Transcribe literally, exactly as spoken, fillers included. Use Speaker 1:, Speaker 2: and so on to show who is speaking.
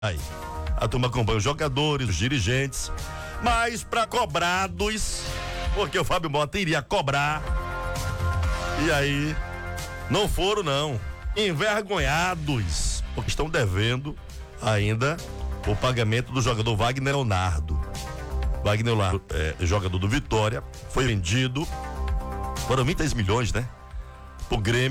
Speaker 1: Aí, a turma acompanha os jogadores, os dirigentes, mas para cobrados, porque o Fábio Mota iria cobrar, e aí não foram não, envergonhados, porque estão devendo ainda o pagamento do jogador Wagner Leonardo. Wagner Leonardo, é, jogador do Vitória, foi vendido, foram vinte e seis milhões, né? O Grêmio